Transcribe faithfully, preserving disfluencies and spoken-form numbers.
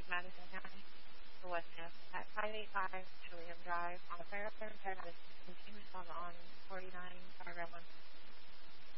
Madison County, the West End, at five eighty-five Trillium Drive on the Fairfax Avenue, continuous on